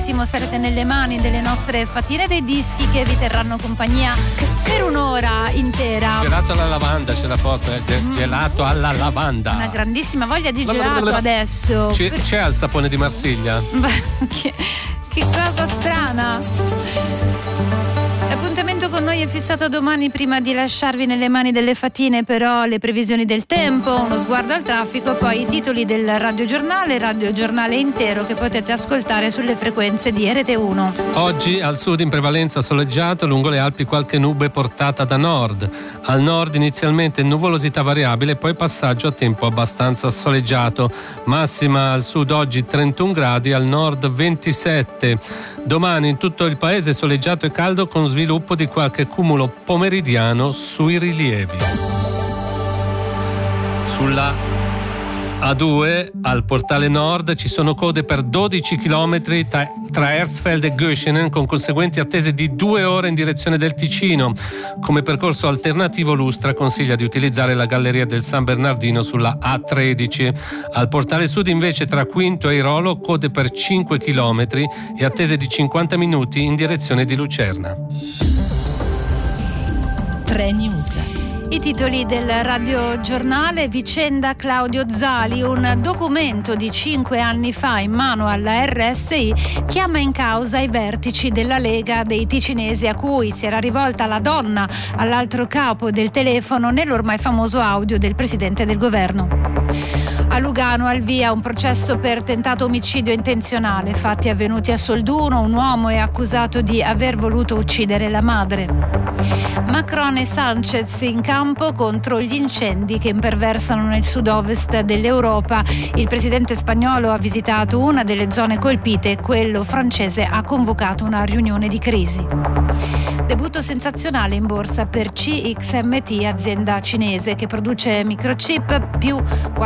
benissimo, sarete nelle mani delle nostre fatine dei dischi che vi terranno compagnia per un'ora intera. Gelato alla lavanda, c'è la foto, gelato alla lavanda. Una grandissima voglia di gelato adesso. C'è al sapone di Marsiglia? Che cosa strana. L'appuntamento con noi è fissato domani. Prima di lasciarvi nelle mani delle fatine però le previsioni del tempo, uno sguardo al traffico, poi i titoli del radiogiornale intero che potete ascoltare sulle frequenze di RT1. Oggi al sud in prevalenza soleggiato, lungo le Alpi qualche nube portata da nord. Al nord inizialmente nuvolosità variabile, poi passaggio a tempo abbastanza soleggiato. Massima al sud oggi 31 gradi, al nord 27. Domani in tutto il paese soleggiato e caldo con sviluppo di qualche cumulo pomeridiano sui rilievi. Sulla A2 al portale nord ci sono code per 12 km tra Hersfeld e Göschenen, con conseguenti attese di 2 ore in direzione del Ticino. Come percorso alternativo Lustra consiglia di utilizzare la galleria del San Bernardino sulla A13. Al portale sud invece tra Quinto e Airolo code per 5 km e attese di 50 minuti in direzione di Lucerna. 3 News. I titoli del radiogiornale: vicenda Claudio Zali, un documento di 5 anni fa in mano alla RSI chiama in causa i vertici della Lega dei ticinesi a cui si era rivolta la donna all'altro capo del telefono nell'ormai famoso audio del presidente del governo. A Lugano al via un processo per tentato omicidio intenzionale, fatti avvenuti a Solduno. Un uomo è accusato di aver voluto uccidere la madre. Macron e Sanchez in campo contro gli incendi che imperversano nel sud-ovest dell'Europa. Il presidente spagnolo ha visitato una delle zone colpite e quello francese ha convocato una riunione di crisi. Debutto sensazionale in borsa per CXMT, azienda cinese che produce microchip, più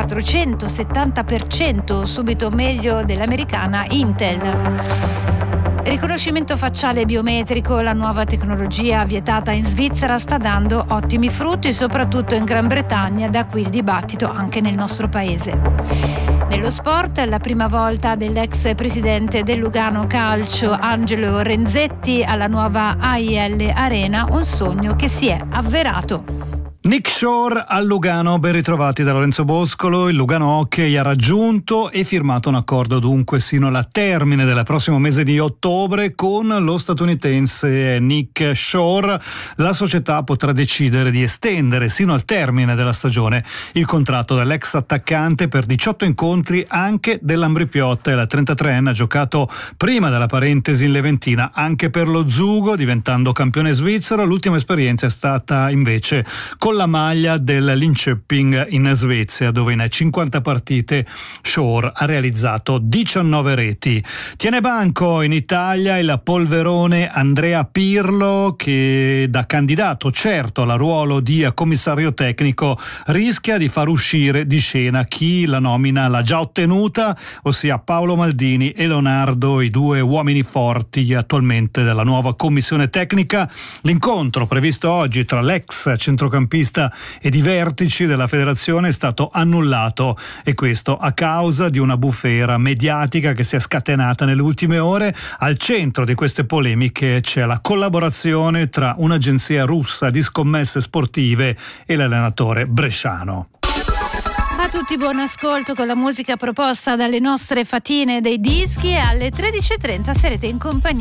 470%, subito meglio dell'americana Intel. Riconoscimento facciale biometrico, la nuova tecnologia vietata in Svizzera sta dando ottimi frutti, soprattutto in Gran Bretagna, da qui il dibattito anche nel nostro paese. Nello sport, la prima volta dell'ex presidente del Lugano Calcio Angelo Renzetti alla nuova AIL Arena, un sogno che si è avverato. Nick Shore al Lugano, ben ritrovati da Lorenzo Boscolo. Il Lugano Hockey ha raggiunto e firmato un accordo dunque sino al termine del prossimo mese di ottobre con lo statunitense Nick Shore. La società potrà decidere di estendere sino al termine della stagione il contratto dell'ex attaccante per 18 incontri anche dell'Ambrì-Piotta. La 33enne ha giocato prima della parentesi in Leventina anche per lo Zugo, diventando campione svizzero. L'ultima esperienza è stata invece con la maglia del Linköping in Svezia, dove in 50 partite Shore ha realizzato 19 reti. Tiene banco in Italia il polverone Andrea Pirlo, che da candidato certo al ruolo di commissario tecnico rischia di far uscire di scena chi la nomina l'ha già ottenuta, ossia Paolo Maldini e Leonardo, i due uomini forti attualmente della nuova commissione tecnica. L'incontro previsto oggi tra l'ex centrocampista ed i vertici della federazione è stato annullato, e questo a causa di una bufera mediatica che si è scatenata nelle ultime ore. Al centro di queste polemiche c'è la collaborazione tra un'agenzia russa di scommesse sportive e l'allenatore bresciano. A tutti buon ascolto con la musica proposta dalle nostre fatine dei dischi, e alle 13.30 sarete in compagnia